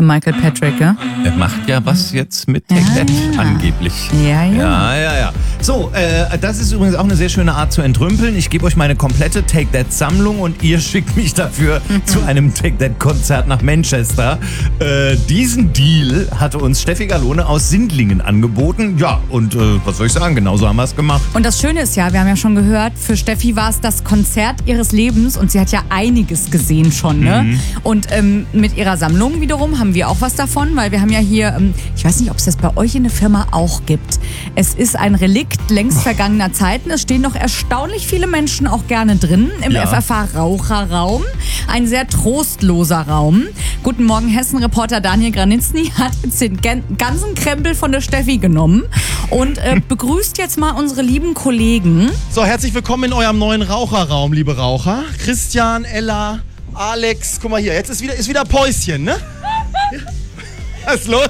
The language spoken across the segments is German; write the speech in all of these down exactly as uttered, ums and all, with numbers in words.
der Michael Patrick, ja? Er macht ja was jetzt mit Take Ja, That, ja. angeblich. Ja, ja. Ja, ja, ja. So, äh, das ist übrigens auch eine sehr schöne Art zu entrümpeln. Ich gebe euch meine komplette Take That-Sammlung und ihr schickt mich dafür zu einem Take That-Konzert nach Manchester. Äh, diesen Deal hatte uns Steffi Galone aus Sindlingen angeboten. Ja, und äh, was soll ich sagen, genauso haben wir es gemacht. Und das Schöne ist ja, wir haben ja schon gehört, für Steffi war es das Konzert ihres Lebens und sie hat ja einiges gesehen schon, ne? Mhm. Und ähm, mit ihrer Sammlung wiederum haben wir auch was davon, weil wir haben ja hier, ähm, ich weiß nicht, ob es das bei euch in der Firma auch gibt. Es ist ein Relikt längst vergangener Zeiten. Es stehen noch erstaunlich viele Menschen auch gerne drin im Ja. F F H-Raucherraum. Ein sehr trostloser Raum. Guten Morgen, Hessen-Reporter Daniel Granitzny hat jetzt den gan- ganzen Krempel von der Steffi genommen und äh, begrüßt jetzt mal unsere lieben Kollegen. So, herzlich willkommen in eurem neuen Raucherraum, liebe Raucher. Christian, Ella, Alex, guck mal hier, jetzt ist wieder, ist wieder Päuschen, ne? Was ist los?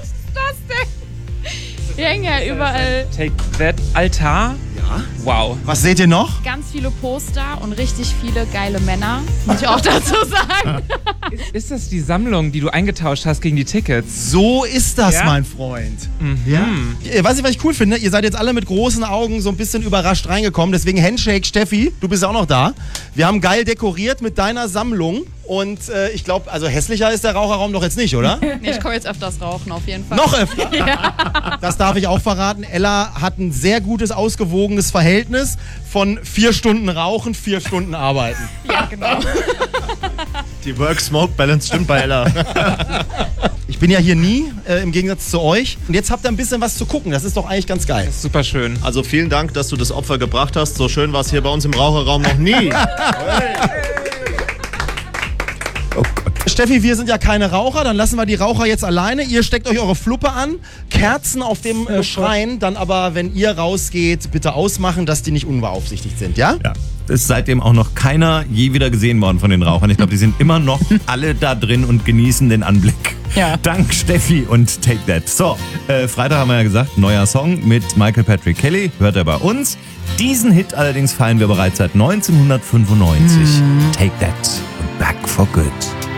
Hier hängen ja überall Take That Altar. Ja. Wow. Was seht ihr noch? ganz viele Poster und richtig viele geile Männer, muss ich auch dazu sagen. Ist das die Sammlung, die du eingetauscht hast gegen die Tickets? So ist das, Ja? mein Freund. Mhm. Ja. Äh, Weißt du, was ich cool finde? Ihr seid jetzt alle mit großen Augen so ein bisschen überrascht reingekommen. Deswegen Handshake, Steffi, du bist auch noch da. Wir haben geil dekoriert mit deiner Sammlung. Und äh, ich glaube, also hässlicher ist der Raucherraum doch jetzt nicht, oder? Nee, ich komme jetzt öfters rauchen, auf jeden Fall. Noch öfter. Das darf ich auch verraten. Ella hat ein sehr gutes, ausgewogenes Verhältnis von vier Stunden Rauchen, vier Stunden Arbeiten. Ja, genau. Die Work-Smoke-Balance stimmt bei Ella. Ich bin ja hier nie, äh, im Gegensatz zu euch. Und jetzt habt ihr ein bisschen was zu gucken. Das ist doch eigentlich ganz geil. Super schön. Also vielen Dank, dass du das Opfer gebracht hast. So schön war es hier bei uns im Raucherraum noch nie. Oh Gott. Steffi, wir sind ja keine Raucher, dann lassen wir die Raucher jetzt alleine. Ihr steckt euch eure Fluppe an, Kerzen auf dem äh, Schrein, dann aber, wenn ihr rausgeht, bitte ausmachen, dass die nicht unbeaufsichtigt sind, ja? Ja. Ist seitdem auch noch keiner je wieder gesehen worden von den Rauchern. Ich glaube, die sind immer noch alle da drin und genießen den Anblick. Ja. Dank Steffi und Take That. So, äh, Freitag haben wir ja gesagt, neuer Song mit Michael Patrick Kelly, hört er bei uns. Diesen Hit allerdings feiern wir bereits seit neunzehnhundertfünfundneunzig. Take That und Back for Good.